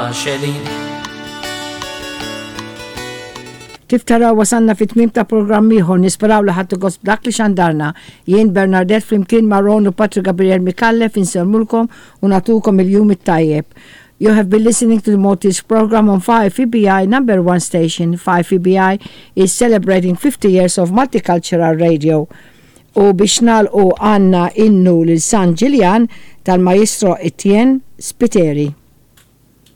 Tiftaraw wasanna fit-tmim ta' programm ieħor nisperaw li ħadtu gost dak li xandarna. Jien Bernadette flimkien ma' Ron u Patrick Gabriel Mikallef inselmulkom u natukom il-jum it-tajjeb. You have been listening to the Motives program on 5EBI number 1 station. 5EBI is celebrating 50 years of multicultural radio. U biex nagħlqu għandna innu lil San Ġiljan tal-Maestro Etienne Spiteri.